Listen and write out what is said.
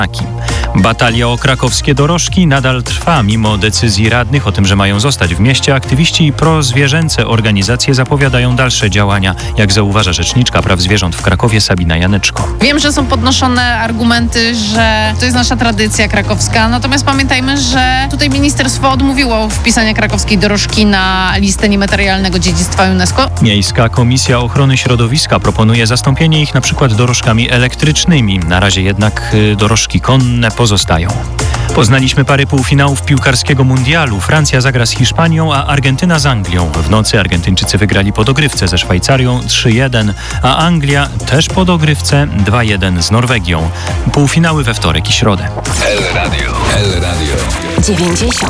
Batalia o krakowskie dorożki nadal trwa mimo decyzji radnych o tym, że mają zostać w mieście. Aktywiści i prozwierzęce organizacje zapowiadają dalsze działania, jak zauważa rzeczniczka praw zwierząt w Krakowie Sabina Janeczko. Wiem, że są podnoszone argumenty, że to jest nasza tradycja krakowska, natomiast pamiętajmy, że tutaj ministerstwo odmówiło wpisania krakowskiej dorożki na listę niematerialnego dziedzictwa UNESCO. Miejska Komisja Ochrony Środowiska proponuje zastąpienie ich na przykład dorożkami elektrycznymi. Na razie jednak dorożki konne pozostają. Poznaliśmy pary półfinałów piłkarskiego mundialu. Francja zagra z Hiszpanią, a Argentyna z Anglią. W nocy Argentyńczycy wygrali po dogrywce ze Szwajcarią 3-1, a Anglia też po dogrywce 2-1 z Norwegią. Półfinały we wtorek i środę. El Radio 90,2.